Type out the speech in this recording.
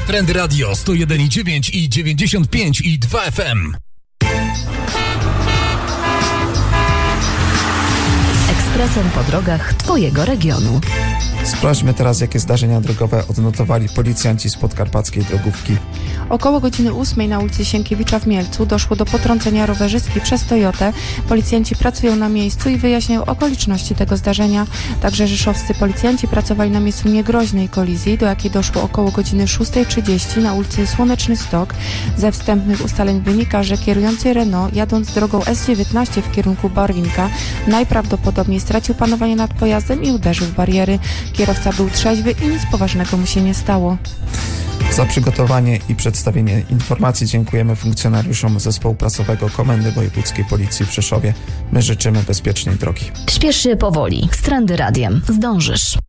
Trendy Radio 101,9 i 95,2 FM. Ekspresem po drogach Twojego regionu. Sprawdźmy teraz, jakie zdarzenia drogowe odnotowali policjanci z podkarpackiej drogówki. Około godziny 8 na ulicy Sienkiewicza w Mielcu doszło do potrącenia rowerzystki przez Toyotę. Policjanci pracują na miejscu i wyjaśniają okoliczności tego zdarzenia. Także rzeszowscy policjanci pracowali na miejscu niegroźnej kolizji, do jakiej doszło około godziny 6:30 na ulicy Słoneczny Stok. Ze wstępnych ustaleń wynika, że kierujący Renault, jadąc drogą S19 w kierunku Barwinka, najprawdopodobniej stracił panowanie nad pojazdem i uderzył w bariery. Kierowca był trzeźwy i nic poważnego mu się nie stało. Za przygotowanie i przedstawienie informacji dziękujemy funkcjonariuszom Zespołu Prasowego Komendy Wojewódzkiej Policji w Rzeszowie. My życzymy bezpiecznej drogi. Śpiesz się powoli. Z Trendy Radiem zdążysz.